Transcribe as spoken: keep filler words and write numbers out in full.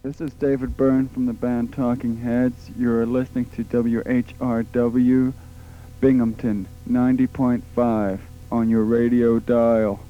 This is David Byrne from the band Talking Heads. You're listening to W H R W Binghamton ninety point five on your radio dial.